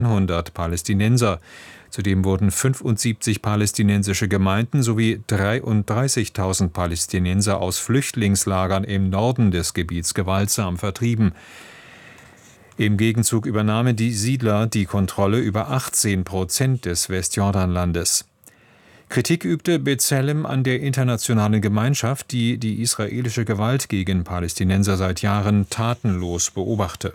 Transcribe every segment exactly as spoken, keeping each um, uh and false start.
hundert Palästinenser. Zudem wurden fünfundsiebzig palästinensische Gemeinden sowie dreiunddreißigtausend Palästinenser aus Flüchtlingslagern im Norden des Gebiets gewaltsam vertrieben. Im Gegenzug übernahmen die Siedler die Kontrolle über achtzehn Prozent des Westjordanlandes. Kritik übte B'Tselem an der internationalen Gemeinschaft, die die israelische Gewalt gegen Palästinenser seit Jahren tatenlos beobachte.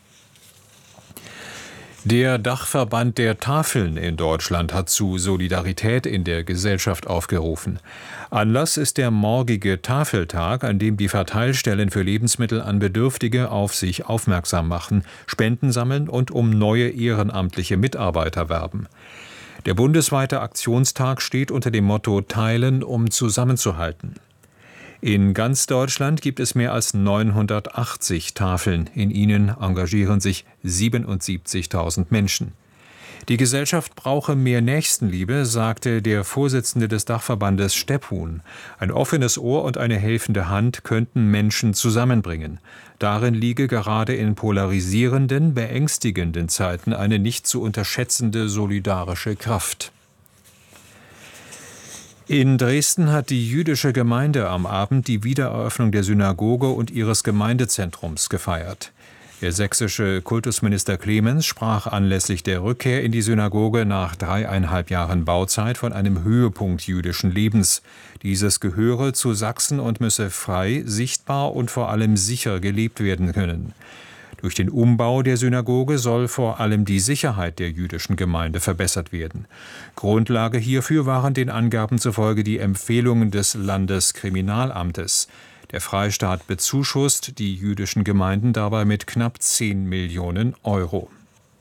Der Dachverband der Tafeln in Deutschland hat zu Solidarität in der Gesellschaft aufgerufen. Anlass ist der morgige Tafeltag, an dem die Verteilstellen für Lebensmittel an Bedürftige auf sich aufmerksam machen, Spenden sammeln und um neue ehrenamtliche Mitarbeiter werben. Der bundesweite Aktionstag steht unter dem Motto »Teilen, um zusammenzuhalten«. In ganz Deutschland gibt es mehr als neunhundertachtzig Tafeln. In ihnen engagieren sich siebenundsiebzigtausend Menschen. Die Gesellschaft brauche mehr Nächstenliebe, sagte der Vorsitzende des Dachverbandes Stephuhn. Ein offenes Ohr und eine helfende Hand könnten Menschen zusammenbringen. Darin liege gerade in polarisierenden, beängstigenden Zeiten eine nicht zu unterschätzende solidarische Kraft. In Dresden hat die jüdische Gemeinde am Abend die Wiedereröffnung der Synagoge und ihres Gemeindezentrums gefeiert. Der sächsische Kultusminister Clemens sprach anlässlich der Rückkehr in die Synagoge nach dreieinhalb Jahren Bauzeit von einem Höhepunkt jüdischen Lebens. Dieses gehöre zu Sachsen und müsse frei, sichtbar und vor allem sicher gelebt werden können. Durch den Umbau der Synagoge soll vor allem die Sicherheit der jüdischen Gemeinde verbessert werden. Grundlage hierfür waren den Angaben zufolge die Empfehlungen des Landeskriminalamtes. Der Freistaat bezuschusst die jüdischen Gemeinden dabei mit knapp zehn Millionen Euro.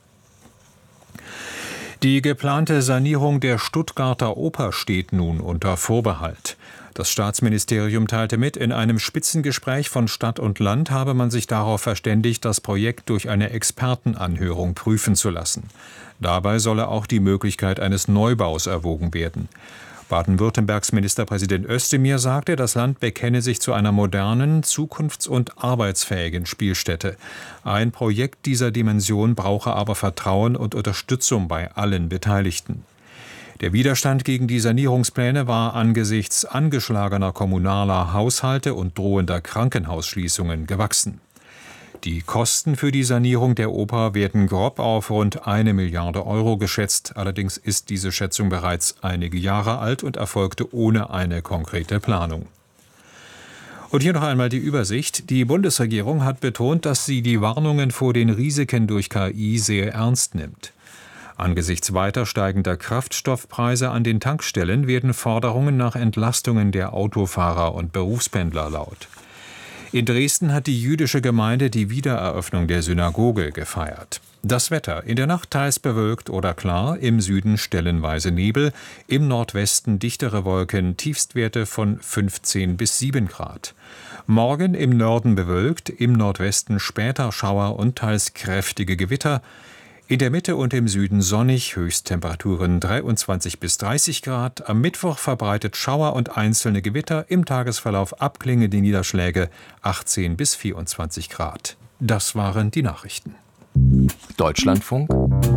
Die geplante Sanierung der Stuttgarter Oper steht nun unter Vorbehalt. Das Staatsministerium teilte mit, in einem Spitzengespräch von Stadt und Land habe man sich darauf verständigt, das Projekt durch eine Expertenanhörung prüfen zu lassen. Dabei solle auch die Möglichkeit eines Neubaus erwogen werden. Baden-Württembergs Ministerpräsident Özdemir sagte, das Land bekenne sich zu einer modernen, zukunfts- und arbeitsfähigen Spielstätte. Ein Projekt dieser Dimension brauche aber Vertrauen und Unterstützung bei allen Beteiligten. Der Widerstand gegen die Sanierungspläne war angesichts angeschlagener kommunaler Haushalte und drohender Krankenhausschließungen gewachsen. Die Kosten für die Sanierung der Oper werden grob auf rund eine Milliarde Euro geschätzt. Allerdings ist diese Schätzung bereits einige Jahre alt und erfolgte ohne eine konkrete Planung. Und hier noch einmal die Übersicht. Die Bundesregierung hat betont, dass sie die Warnungen vor den Risiken durch K I sehr ernst nimmt. Angesichts weiter steigender Kraftstoffpreise an den Tankstellen werden Forderungen nach Entlastungen der Autofahrer und Berufspendler laut. In Dresden hat die jüdische Gemeinde die Wiedereröffnung der Synagoge gefeiert. Das Wetter: in der Nacht teils bewölkt oder klar, im Süden stellenweise Nebel, im Nordwesten dichtere Wolken, Tiefstwerte von fünfzehn bis sieben Grad. Morgen im Norden bewölkt, im Nordwesten später Schauer und teils kräftige Gewitter. In der Mitte und im Süden sonnig, Höchsttemperaturen dreiundzwanzig bis dreißig Grad. Am Mittwoch verbreitet Schauer und einzelne Gewitter, im Tagesverlauf abklingende Niederschläge achtzehn bis vierundzwanzig Grad. Das waren die Nachrichten. Deutschlandfunk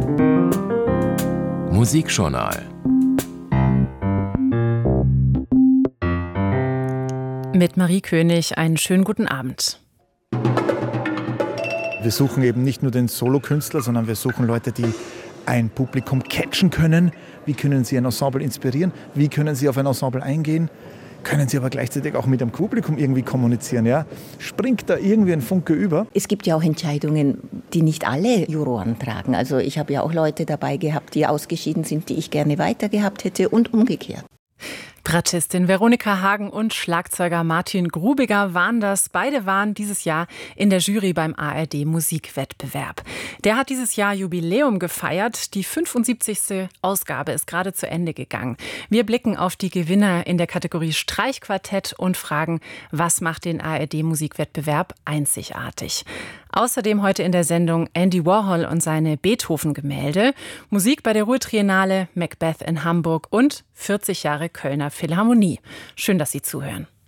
Musikjournal Mit Marie König einen schönen guten Abend. Wir suchen eben nicht nur den Solokünstler, sondern wir suchen Leute, die ein Publikum catchen können. Wie können sie ein Ensemble inspirieren? Wie können sie auf ein Ensemble eingehen? Können sie aber gleichzeitig auch mit dem Publikum irgendwie kommunizieren? Ja? Springt da irgendwie ein Funke über? Es gibt ja auch Entscheidungen, die nicht alle Juroren tragen. Also ich habe ja auch Leute dabei gehabt, die ausgeschieden sind, die ich gerne weitergehabt hätte und umgekehrt. Bratschistin Veronika Hagen und Schlagzeuger Martin Grubiger waren das. Beide waren dieses Jahr in der Jury beim A R D-Musikwettbewerb. Der hat dieses Jahr Jubiläum gefeiert. Die fünfundsiebzigste Ausgabe ist gerade zu Ende gegangen. Wir blicken auf die Gewinner in der Kategorie Streichquartett und fragen, was macht den A R D-Musikwettbewerb einzigartig? Außerdem heute in der Sendung Andy Warhol und seine Beethoven-Gemälde, Musik bei der Ruhr-Triennale, Macbeth in Hamburg und vierzig Jahre Kölner Philharmonie. Schön, dass Sie zuhören.